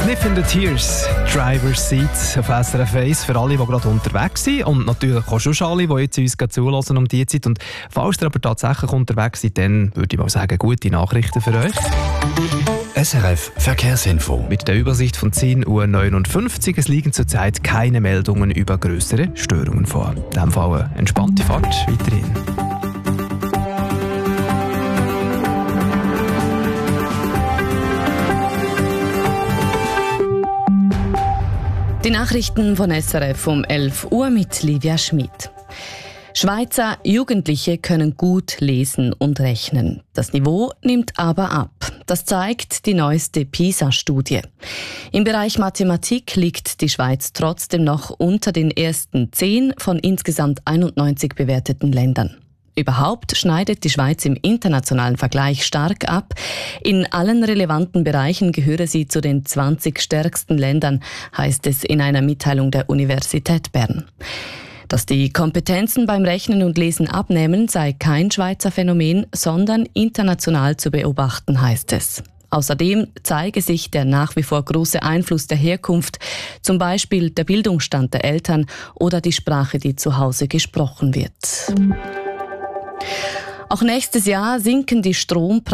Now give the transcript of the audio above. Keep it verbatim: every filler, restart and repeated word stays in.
Sniffing the Tears, Driver's Seat auf S R F eins für alle, die gerade unterwegs sind und natürlich auch schon alle, die jetzt uns zulassen um diese Zeit. Und falls ihr aber tatsächlich unterwegs seid, dann würde ich mal sagen, gute Nachrichten für euch. S R F Verkehrsinfo. Mit der Übersicht von zehn Uhr neunundfünfzig. Es liegen zurzeit keine Meldungen über grössere Störungen vor. In diesem Fall eine entspannte Fahrt weiterhin. Die Nachrichten von S R F um elf Uhr mit Livia Schmid. Schweizer Jugendliche können gut lesen und rechnen. Das Niveau nimmt aber ab. Das zeigt die neueste PISA-Studie. Im Bereich Mathematik liegt die Schweiz trotzdem noch unter den ersten zehn von insgesamt einundneunzig bewerteten Ländern. Überhaupt schneidet die Schweiz im internationalen Vergleich stark ab. In allen relevanten Bereichen gehöre sie zu den zwanzig stärksten Ländern, heißt es in einer Mitteilung der Universität Bern. Dass die Kompetenzen beim Rechnen und Lesen abnehmen, sei kein Schweizer Phänomen, sondern international zu beobachten, heißt es. Außerdem zeige sich der nach wie vor große Einfluss der Herkunft, zum Beispiel der Bildungsstand der Eltern oder die Sprache, die zu Hause gesprochen wird. Auch nächstes Jahr sinken die Strompreise